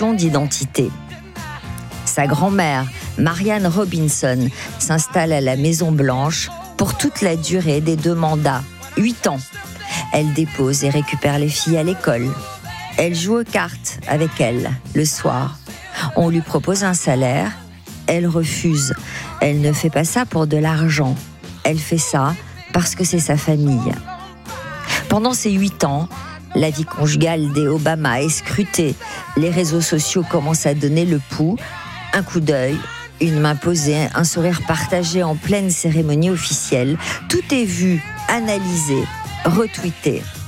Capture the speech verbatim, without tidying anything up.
question d'identité. Sa grand-mère, Marianne Robinson, s'installe à la Maison-Blanche pour toute la durée des deux mandats, huit ans. Elle dépose et récupère les filles à l'école. Elle joue aux cartes avec elles le soir. On lui propose un salaire. Elle refuse. Elle ne fait pas ça pour de l'argent. Elle fait ça parce que c'est sa famille. Pendant ces huit ans, la vie conjugale des Obama est scrutée. Les réseaux sociaux commencent à donner le pouls. Un coup d'œil, une main posée, un sourire partagé en pleine cérémonie officielle. Tout est vu, analysé, retweeté.